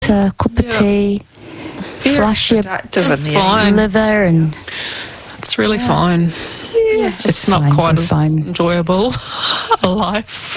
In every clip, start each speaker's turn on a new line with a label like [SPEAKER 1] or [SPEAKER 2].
[SPEAKER 1] a cup of tea, flush your
[SPEAKER 2] It's fine.
[SPEAKER 1] liver, and
[SPEAKER 2] It's really fine.
[SPEAKER 1] yeah,
[SPEAKER 2] It's not quite as enjoyable a life.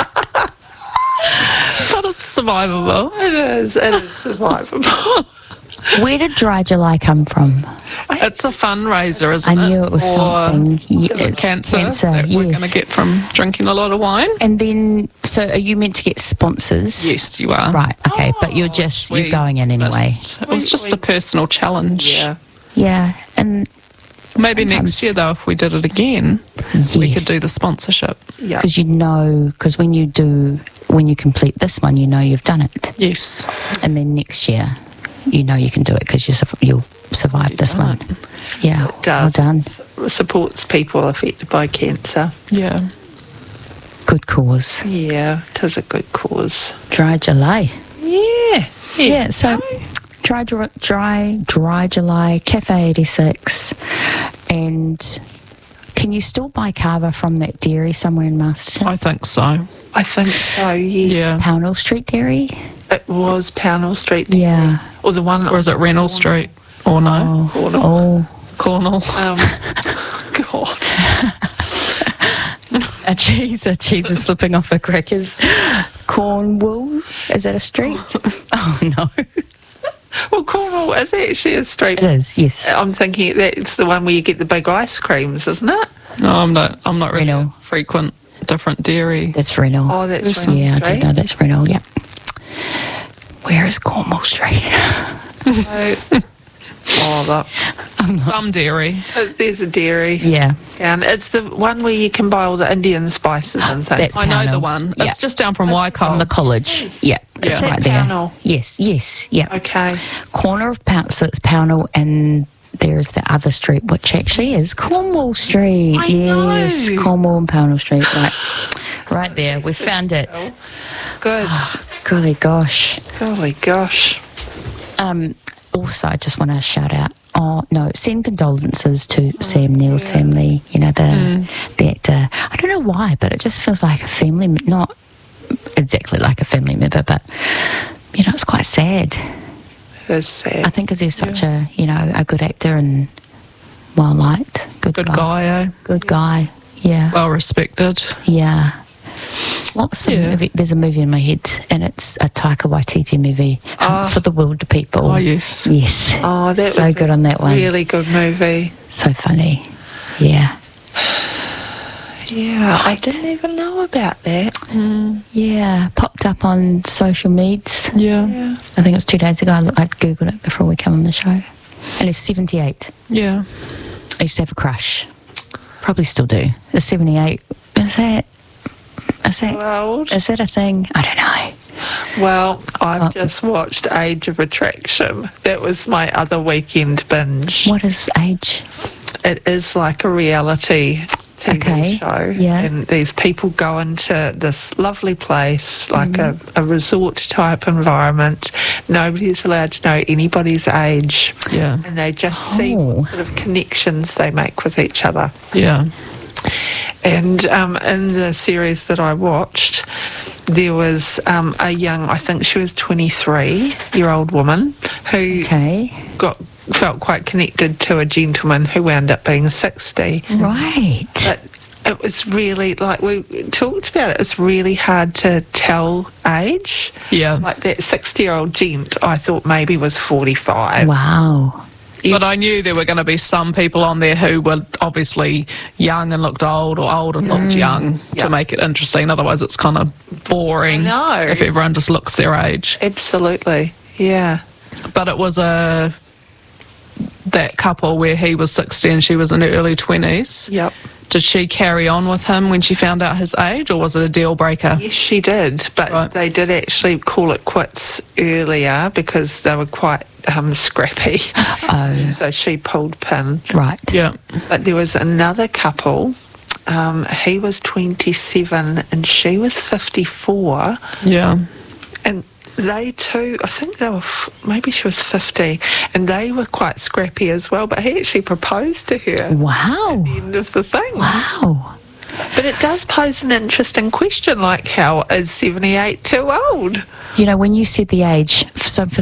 [SPEAKER 2] But it's survivable.
[SPEAKER 3] It is survivable.
[SPEAKER 1] Where did Dry July come from?
[SPEAKER 2] It's a fundraiser, isn't it?
[SPEAKER 1] I knew it was
[SPEAKER 2] For-
[SPEAKER 1] something.
[SPEAKER 2] Is it cancer that we're
[SPEAKER 1] yes.
[SPEAKER 2] going to get from drinking a lot of wine?
[SPEAKER 1] And then, so are you meant to get sponsors?
[SPEAKER 2] Yes, you are.
[SPEAKER 1] Right, okay, but you're going in anyway.
[SPEAKER 2] It was just a personal challenge.
[SPEAKER 3] Yeah.
[SPEAKER 1] Yeah, and
[SPEAKER 2] Maybe
[SPEAKER 1] sometimes-
[SPEAKER 2] next year, though, if we did it again, we could do the sponsorship.
[SPEAKER 3] Yeah.
[SPEAKER 1] because when you complete this one, you know you've done it.
[SPEAKER 2] Yes.
[SPEAKER 1] And then next year, you know you can do it because you'll survive this
[SPEAKER 2] done
[SPEAKER 1] one. Yeah,
[SPEAKER 3] It does.
[SPEAKER 1] well done.
[SPEAKER 3] Supports people affected by cancer.
[SPEAKER 2] Yeah.
[SPEAKER 1] Good cause.
[SPEAKER 3] Yeah, it is a good cause.
[SPEAKER 1] Dry July.
[SPEAKER 3] Yeah.
[SPEAKER 1] Yeah, so Dry July, Cafe 86, and can you still buy kava from that dairy somewhere in Masterton?
[SPEAKER 2] I think so.
[SPEAKER 3] I think so, yeah.
[SPEAKER 2] Yeah.
[SPEAKER 1] Pownell Street Dairy?
[SPEAKER 3] It was Pownell Street.
[SPEAKER 1] Yeah.
[SPEAKER 3] Or the one...
[SPEAKER 2] Or is it Reynolds Street? Or no?
[SPEAKER 1] Oh,
[SPEAKER 2] Cornwall.
[SPEAKER 3] God.
[SPEAKER 1] a cheese is slipping off her crackers. Cornwall? Is that a street? Oh, no.
[SPEAKER 3] Well, Cornwall is actually a street.
[SPEAKER 1] It is, yes.
[SPEAKER 3] I'm thinking that's the one where you get the big ice creams, isn't it?
[SPEAKER 2] No, I'm not really
[SPEAKER 1] Reynolds.
[SPEAKER 2] frequent different dairy.
[SPEAKER 1] That's Reynolds.
[SPEAKER 3] Oh, that's Reynolds
[SPEAKER 1] Yeah, I
[SPEAKER 3] Street.
[SPEAKER 1] do know that's Reynolds, yeah. Where is Cornwall Street?
[SPEAKER 2] Some dairy.
[SPEAKER 3] There's a dairy.
[SPEAKER 1] Yeah.
[SPEAKER 3] And it's the one where you can buy all the Indian spices and things.
[SPEAKER 1] That's
[SPEAKER 2] I know the
[SPEAKER 1] Pownell.
[SPEAKER 2] one.
[SPEAKER 1] Yeah.
[SPEAKER 2] It's just down from Waikato.
[SPEAKER 1] From the college. Yeah, it's
[SPEAKER 3] Yeah.
[SPEAKER 1] right
[SPEAKER 3] Is
[SPEAKER 1] there.
[SPEAKER 3] that Pownell?
[SPEAKER 1] Yes, yeah.
[SPEAKER 3] Okay.
[SPEAKER 1] Corner of Pownell, so it's Pownell, and there's the other street, which actually is Cornwall Street.
[SPEAKER 3] I
[SPEAKER 1] Yes,
[SPEAKER 3] know.
[SPEAKER 1] Cornwall and Pownell Street, right there. We found it.
[SPEAKER 3] Good.
[SPEAKER 1] Golly gosh.
[SPEAKER 3] Golly gosh.
[SPEAKER 1] Also, I just want to shout out. Oh no! Send condolences to Sam Neill's family. You know the actor. I don't know why, but it just feels like a family. Not exactly like a family member, but you know, it's quite sad.
[SPEAKER 3] It is sad.
[SPEAKER 1] I think because he's such a a good actor and well liked.
[SPEAKER 2] Good guy, eh?
[SPEAKER 1] Good guy. Yeah.
[SPEAKER 2] Well respected.
[SPEAKER 1] Yeah. What's the movie? There's a movie in my head, and it's a Taika Waititi movie, Hunt for the Wilder People.
[SPEAKER 2] Oh, yes.
[SPEAKER 1] Yes.
[SPEAKER 3] Oh, that
[SPEAKER 1] so
[SPEAKER 3] was
[SPEAKER 1] good
[SPEAKER 3] a
[SPEAKER 1] on that one.
[SPEAKER 3] really good movie.
[SPEAKER 1] So funny. Yeah.
[SPEAKER 3] Yeah, I didn't even know about that.
[SPEAKER 1] Yeah. Popped up on social medias.
[SPEAKER 2] Yeah.
[SPEAKER 3] Yeah.
[SPEAKER 1] I think it was 2 days ago. I googled it before we come on the show. And he's 78.
[SPEAKER 2] Yeah.
[SPEAKER 1] I used to have a crush. Probably still do. The 78. Is that
[SPEAKER 3] Well,
[SPEAKER 1] a thing? I don't know.
[SPEAKER 3] well, I've just watched Age of Attraction. That was my other weekend binge.
[SPEAKER 1] What is age?
[SPEAKER 3] It is like a reality TV
[SPEAKER 1] Okay,
[SPEAKER 3] show.
[SPEAKER 1] yeah.
[SPEAKER 3] And these people go into this lovely place, like a resort type environment. Nobody's allowed to know anybody's age.
[SPEAKER 2] Yeah.
[SPEAKER 3] And they just see what sort of connections they make with each other.
[SPEAKER 2] Yeah.
[SPEAKER 3] And in the series that I watched, there was a young, I think she was 23-year-old woman who felt quite connected to a gentleman who wound up being 60.
[SPEAKER 1] Right.
[SPEAKER 3] But it was really, like we talked about it, it's really hard to tell age.
[SPEAKER 2] Yeah.
[SPEAKER 3] Like that 60-year-old gent, I thought maybe was 45.
[SPEAKER 1] Wow.
[SPEAKER 2] But I knew there were going to be some people on there who were obviously young and looked old, or old and looked young,
[SPEAKER 3] Yeah.
[SPEAKER 2] to make it interesting. Otherwise, it's kind of boring
[SPEAKER 3] I know.
[SPEAKER 2] if everyone just looks their age.
[SPEAKER 3] Absolutely, yeah.
[SPEAKER 2] But it was that couple where he was 60 and she was in her early 20s.
[SPEAKER 3] Yep.
[SPEAKER 2] Did she carry on with him when she found out his age, or was it a deal breaker?
[SPEAKER 3] Yes, she did, but
[SPEAKER 2] Right.
[SPEAKER 3] they did actually call it quits earlier because they were quite scrappy.
[SPEAKER 1] Oh.
[SPEAKER 3] So she pulled pin.
[SPEAKER 1] Right.
[SPEAKER 2] Yeah.
[SPEAKER 3] But there was another couple. He was 27 and she was 54.
[SPEAKER 2] Yeah.
[SPEAKER 3] And they too, I think they were, maybe she was 50, and they were quite scrappy as well, but he actually proposed to her
[SPEAKER 1] Wow.
[SPEAKER 3] at the end of the thing.
[SPEAKER 1] Wow.
[SPEAKER 3] But it does pose an interesting question, like, how is 78 too old?
[SPEAKER 1] You know, when you said the age, so for